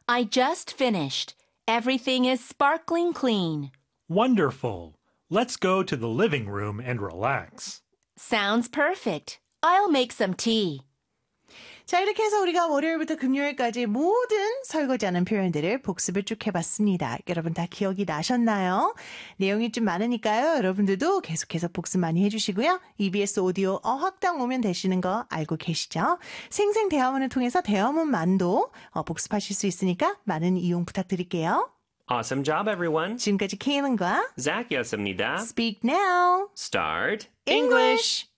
I just finished. Everything is sparkling clean. Wonderful. Let's go to the living room and relax. Sounds perfect. I'll make some tea. 자, 이렇게 해서 우리가 월요일부터 금요일까지 모든 설거지하는 표현들을 복습을 쭉 해봤습니다. 여러분 다 기억이 나셨나요? 내용이 좀 많으니까요. 여러분들도 계속해서 복습 많이 해주시고요. EBS 오디오 어학당 오면 되시는 거 알고 계시죠? 생생 대화문을 통해서 대화문만도 복습하실 수 있으니까 많은 이용 부탁드릴게요. Awesome job, everyone. 지금까지 케이런과 Zach였습니다. Speak Now. Start English.